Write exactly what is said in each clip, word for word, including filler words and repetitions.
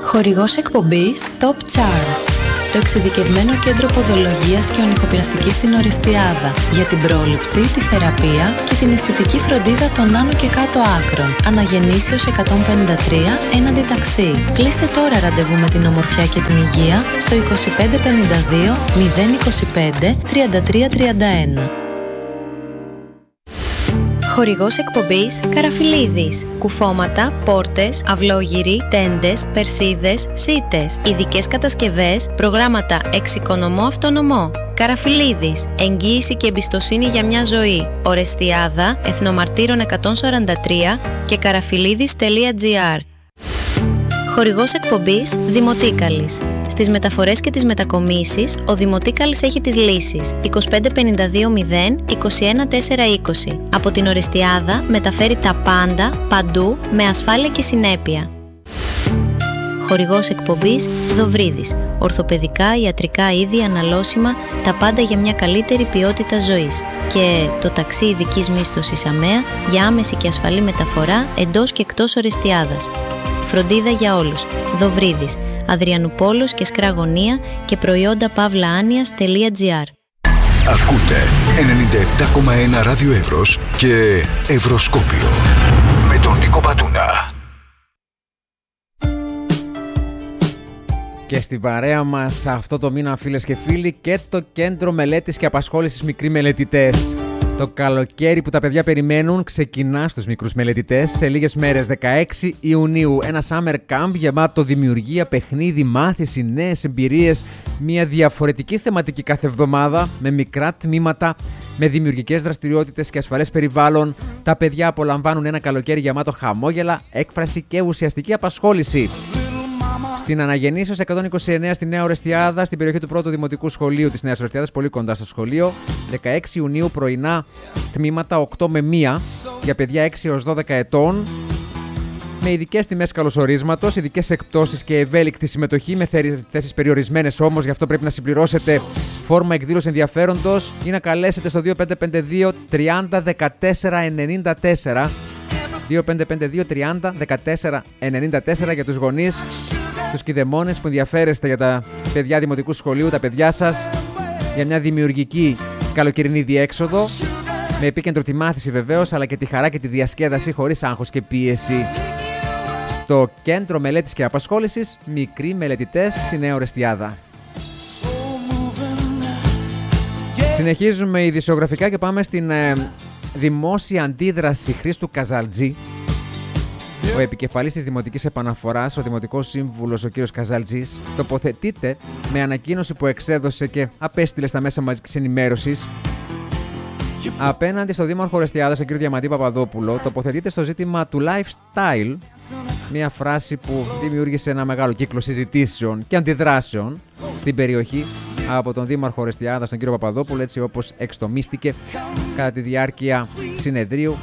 Χορηγός εκπομπής Top Charm. Το εξειδικευμένο κέντρο ποδολογίας και ονυχοπλαστικής στην Ορεστιάδα για την πρόληψη, τη θεραπεία και την αισθητική φροντίδα των άνω και κάτω άκρων. Αναγεννήσεως εκατόν πενήντα τρία έναντι ταξί. Κλείστε τώρα ραντεβού με την ομορφιά και την υγεία στο είκοσι πέντε πενήντα δύο μηδέν είκοσι πέντε τριάντα τρία τριάντα ένα. Χορηγός εκπομπής Καραφιλίδης. Κουφώματα, πόρτες, αυλόγυροι, τέντες, περσίδες, σίτες. Ειδικές κατασκευές, προγράμματα εξοικονομώ αυτονομώ. Καραφιλίδης. Εγγύηση και εμπιστοσύνη για μια ζωή. Ορεστιάδα, Εθνομαρτύρων εκατόν σαράντα τρία και καραφιλίδης τελεία τζι άρ. Χορηγός εκπομπής Δημοτίκαλης. Στις μεταφορές και τις μετακομίσεις, ο Δημοτίκαλης έχει τις λύσεις. είκοσι πέντε πενήντα δύο μηδέν είκοσι ένα τέσσερα είκοσι. Από την Ορεστιάδα μεταφέρει τα πάντα, παντού, με ασφάλεια και συνέπεια. Χορηγός εκπομπής Δοβρίδης. Ορθοπαιδικά, ιατρικά είδη, αναλώσιμα, τα πάντα για μια καλύτερη ποιότητα ζωής. Και το ταξί ειδικής μίσθωσης ΑΜΕΑ για άμεση και ασφαλή μεταφορά εντός και εκτός Ορεστιάδας. Φροντίδα για όλους. Δοβρίδης. Αδριανουπόλος και Σκραγωνία και προϊόντα παύλα άνοιας τελεία τζι άρ. Ακούτε ενενήντα επτά κόμμα ένα Ράδιο Εύρος και Ευρωσκόπιο με τον Νίκο Πατούνα. Και στην παρέα μας αυτό το μήνα, φίλες και φίλοι, και το Κέντρο Μελέτης και Απασχόλησης Μικροί Μελετητές. Το καλοκαίρι που τα παιδιά περιμένουν ξεκινά στους μικρούς μελετητές σε λίγες μέρες, δεκαέξι Ιουνίου. Ένα summer camp γεμάτο δημιουργία, παιχνίδι, μάθηση, νέες εμπειρίες. Μια διαφορετική θεματική κάθε εβδομάδα με μικρά τμήματα, με δημιουργικές δραστηριότητες και ασφαλές περιβάλλον. Τα παιδιά απολαμβάνουν ένα καλοκαίρι γεμάτο χαμόγελα, έκφραση και ουσιαστική απασχόληση. Στην Αναγεννήσεως εκατόν είκοσι εννέα στη Νέα Ορεστιάδα, στην περιοχή του πρώτου Δημοτικού Σχολείου της Νέας Ορεστιάδας, πολύ κοντά στο σχολείο. δεκαέξι Ιουνίου πρωινά τμήματα οκτώ με μία για παιδιά έξι έως δώδεκα ετών. Με ειδικές τιμές καλωσορίσματος, ειδικές εκπτώσεις και ευέλικτη συμμετοχή, με θέσεις περιορισμένες όμως, γι' αυτό πρέπει να συμπληρώσετε φόρμα εκδήλωση ενδιαφέροντος ή να καλέσετε στο δύο πέντε πέντε δύο τριάντα δεκατέσσερα ενενήντα τέσσερα. δύο πέντε πέντε δύο τριάντα δεκατέσσερα ενενήντα τέσσερα για τους γονείς, τους κηδεμόνες που ενδιαφέρεστε για τα παιδιά δημοτικού σχολείου, τα παιδιά σας, για μια δημιουργική καλοκαιρινή διέξοδο, με επίκεντρο τη μάθηση βεβαίως, αλλά και τη χαρά και τη διασκέδαση χωρίς άγχος και πίεση. Στο Κέντρο Μελέτης και Απασχόλησης Μικροί Μελετητές στη Νέα Ορεστιάδα. Συνεχίζουμε ειδησιογραφικά και πάμε στην ε, δημόσια αντίδραση Χρήστου Καζαλτζή. Ο επικεφαλής της Δημοτικής Επαναφοράς, ο Δημοτικός Σύμβουλος, ο κ. Καζαλτζής, τοποθετείται με ανακοίνωση που εξέδωσε και απέστειλε στα μέσα μαζικής ενημέρωσης απέναντι στο Δήμαρχο Ορεστιάδας, τον κ. Διαμαντή Παπαδόπουλο. Τοποθετείται στο ζήτημα του lifestyle, μια φράση που δημιούργησε ένα μεγάλο κύκλο συζητήσεων και αντιδράσεων στην περιοχή από τον Δήμαρχο Ορεστιάδας, τον κ. Παπαδόπουλο, έτσι όπως εξτομίστηκε κατά τη διάρκεια συνεδρίου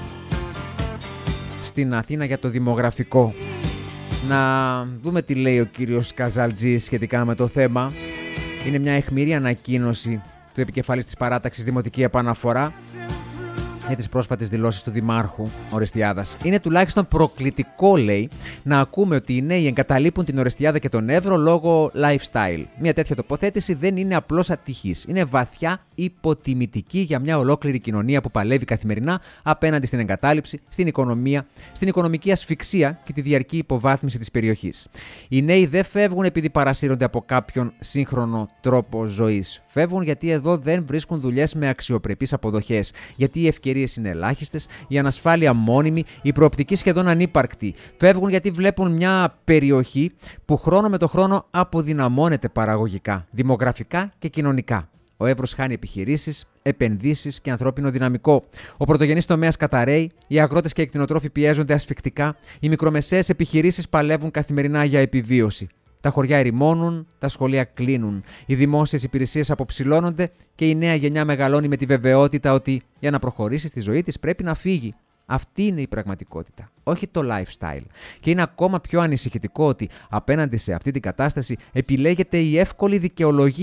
στην Αθήνα για το δημογραφικό. Να δούμε τι λέει ο κύριος Καζαλτζής σχετικά με το θέμα. Είναι μια αιχμηρή ανακοίνωση του επικεφαλής της παράταξης Δημοτική Επαναφορά για τις πρόσφατες δηλώσεις του Δημάρχου Ορεστιάδας. Είναι τουλάχιστον προκλητικό, λέει, να ακούμε ότι οι νέοι εγκαταλείπουν την Ορεστιάδα και τον Εύρο λόγω lifestyle. Μια τέτοια τοποθέτηση δεν είναι απλώς ατυχής. Είναι βαθιά υποτιμητική για μια ολόκληρη κοινωνία που παλεύει καθημερινά απέναντι στην εγκατάλειψη, στην οικονομία, στην οικονομική ασφυξία και τη διαρκή υποβάθμιση της περιοχής. Οι νέοι δεν φεύγουν επειδή παρασύρονται από κάποιον σύγχρονο τρόπο ζωής. Φεύγουν γιατί εδώ δεν βρίσκουν δουλειές με αξιοπρεπείς αποδοχές. Γιατί οι ευκαιρίες είναι ελάχιστες, η ανασφάλεια μόνιμη, η προοπτική σχεδόν ανύπαρκτη. Φεύγουν γιατί βλέπουν μια περιοχή που χρόνο με το χρόνο αποδυναμώνεται παραγωγικά, δημογραφικά και κοινωνικά. Ο Εύρος χάνει επιχειρήσεις, επενδύσεις και ανθρώπινο δυναμικό. Ο πρωτογενής τομέας καταραίει, οι αγρότες και οι κτηνοτρόφοι πιέζονται ασφυκτικά, οι μικρομεσαίες επιχειρήσεις παλεύουν καθημερινά για επιβίωση. Τα χωριά ερημώνουν, τα σχολεία κλείνουν, οι δημόσιες υπηρεσίες αποψηλώνονται και η νέα γενιά μεγαλώνει με τη βεβαιότητα ότι για να προχωρήσει στη ζωή της πρέπει να φύγει. Αυτή είναι η πραγματικότητα, όχι το lifestyle. Και είναι ακόμα πιο ανησυχητικό ότι απέναντι σε αυτή την κατάσταση επιλέγεται η εύκολη δικαιολογία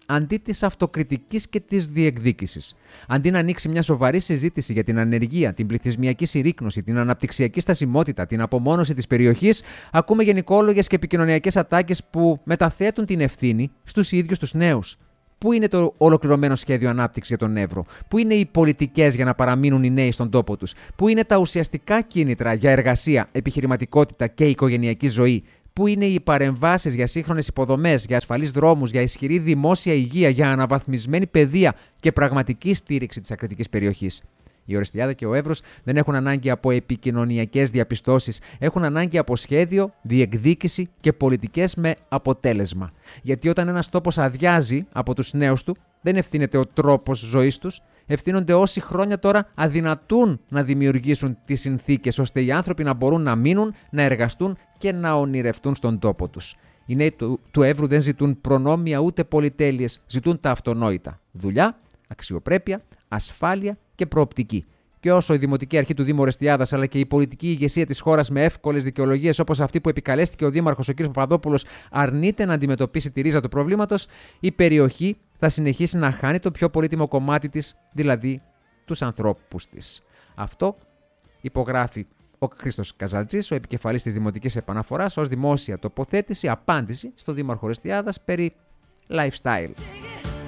αντί της αυτοκριτικής και της διεκδίκησης. Αντί να ανοίξει μια σοβαρή συζήτηση για την ανεργία, την πληθυσμιακή συρρίκνωση, την αναπτυξιακή στασιμότητα, την απομόνωση της περιοχής, ακούμε γενικόλογες και επικοινωνιακές ατάκες που μεταθέτουν την ευθύνη στους ίδιους τους νέους. Πού είναι το ολοκληρωμένο σχέδιο ανάπτυξης για τον Εύρο? Πού είναι οι πολιτικές για να παραμείνουν οι νέοι στον τόπο τους? Πού είναι τα ουσιαστικά κίνητρα για εργασία, επιχειρηματικότητα και οικογενειακή ζωή? Πού είναι οι παρεμβάσεις για σύγχρονες υποδομές, για ασφαλείς δρόμους, για ισχυρή δημόσια υγεία, για αναβαθμισμένη παιδεία και πραγματική στήριξη της ακριτικής περιοχής? Η Ορεστιάδα και ο Εύρος δεν έχουν ανάγκη από επικοινωνιακές διαπιστώσεις, έχουν ανάγκη από σχέδιο, διεκδίκηση και πολιτικές με αποτέλεσμα. Γιατί όταν ένας τόπος αδειάζει από τους νέους του, δεν ευθύνεται ο τρόπος ζωής τους, ευθύνονται όσοι χρόνια τώρα αδυνατούν να δημιουργήσουν τις συνθήκες ώστε οι άνθρωποι να μπορούν να μείνουν, να εργαστούν και να ονειρευτούν στον τόπο τους. Οι νέοι του, του Εύρου δεν ζητούν προνόμια ούτε πολυτέλειες, ζητούν τα αυτονόητα. Δουλειά, αξιοπρέπεια, ασφάλεια και προοπτική. Και όσο η Δημοτική Αρχή του Δήμου Ορεστιάδας αλλά και η πολιτική ηγεσία της χώρας με εύκολες δικαιολογίες όπως αυτή που επικαλέστηκε ο Δήμαρχος ο κ. Παπαδόπουλος αρνείται να αντιμετωπίσει τη ρίζα του προβλήματος, η περιοχή θα συνεχίσει να χάνει το πιο πολύτιμο κομμάτι της, δηλαδή τους ανθρώπους της. Αυτό υπογράφει ο Χρήστος Καζαλτζής, ο επικεφαλής της Δημοτικής Επαναφοράς, ως δημόσια τοποθέτηση, απάντηση στο Δήμαρχο Ορεστιάδας περί lifestyle.